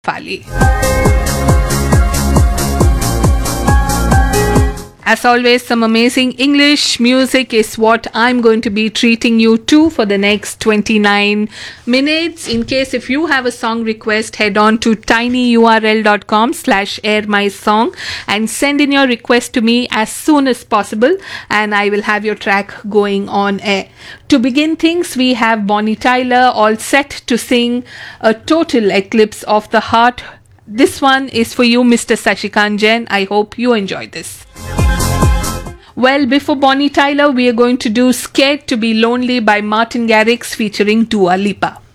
Fali. As always, some amazing English music is what I'm going to be treating you to for the next 29 minutes. In case if you have a song request, head on to tinyurl.com/airmysong and send in your request to me as soon as possible, and I will have your track going on air. To begin things, we have Bonnie Tyler all set to sing A Total Eclipse of the Heart. This one is for you, Mr. Sashikant Jain. I hope you enjoy this. Well, before Bonnie Tyler, we are going to do Scared to be Lonely by Martin Garrix featuring Dua Lipa.